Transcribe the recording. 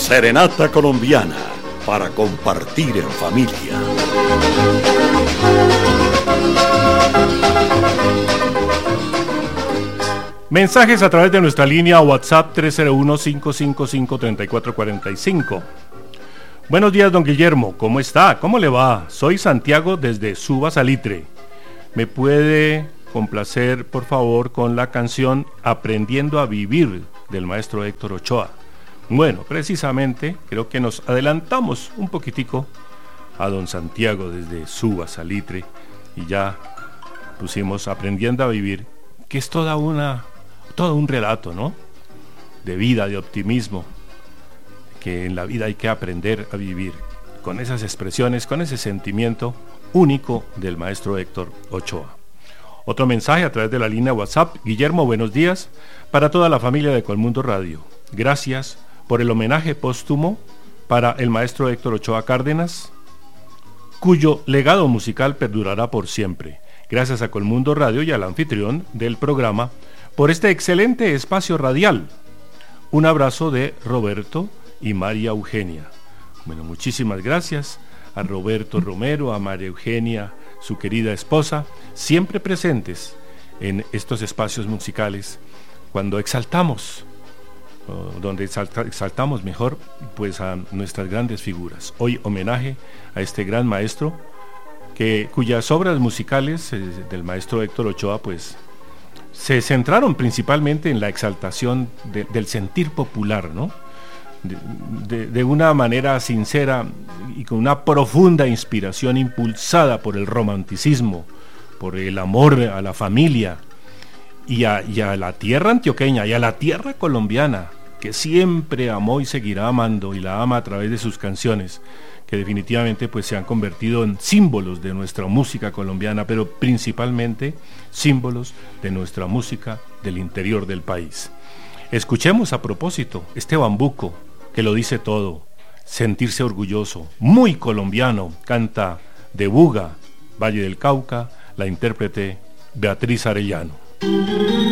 Serenata colombiana para compartir en familia. Mensajes a través de nuestra línea WhatsApp 301-555-3445. Buenos días, don Guillermo. ¿Cómo está? ¿Cómo le va? Soy Santiago desde Suba, Salitre. ¿Me puede complacer, por favor, con la canción Aprendiendo a Vivir del maestro Héctor Ochoa? Bueno, precisamente creo que nos adelantamos un poquitico a don Santiago desde Suba, Salitre, y ya pusimos Aprendiendo a Vivir, que es todo un relato, ¿no? De vida, de optimismo, que en la vida hay que aprender a vivir, con esas expresiones, con ese sentimiento único del maestro Héctor Ochoa. Otro mensaje a través de la línea WhatsApp. Guillermo, buenos días. Para toda la familia de Colmundo Radio, gracias por el homenaje póstumo para el maestro Héctor Ochoa Cárdenas, cuyo legado musical perdurará por siempre. Gracias a Colmundo Radio y al anfitrión del programa por este excelente espacio radial. Un abrazo de Roberto y María Eugenia. Bueno, muchísimas gracias a Roberto Romero, a María Eugenia, su querida esposa, siempre presentes en estos espacios musicales cuando exaltamos, donde exaltamos mejor, pues a nuestras grandes figuras. Hoy homenaje a este gran maestro, cuyas obras musicales del maestro Héctor Ochoa, pues se centraron principalmente en la exaltación del sentir popular, ¿no? De una manera sincera y con una profunda inspiración impulsada por el romanticismo, por el amor a la familia y a la tierra antioqueña y a la tierra colombiana, que siempre amó y seguirá amando y la ama a través de sus canciones, que definitivamente pues se han convertido en símbolos de nuestra música colombiana, pero principalmente símbolos de nuestra música del interior del país. Escuchemos a propósito este bambuco que lo dice todo, sentirse orgulloso, muy colombiano, canta de Buga, Valle del Cauca, la intérprete Beatriz Arellano.